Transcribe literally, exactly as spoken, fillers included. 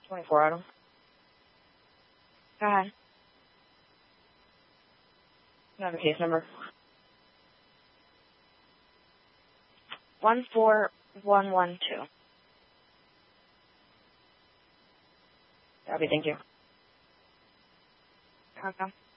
twenty-four item. Go ahead. You have a case number. One four one one two. Copy, thank you. Okay.